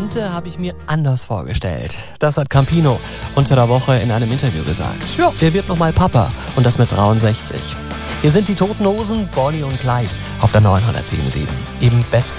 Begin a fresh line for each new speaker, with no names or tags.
Talente habe ich mir anders vorgestellt. Das hat Campino unter der Woche in einem Interview gesagt. Ja, er wird nochmal Papa und das mit 63. Hier sind die Toten Hosen, Bonnie und Clyde auf der 907.7. Eben best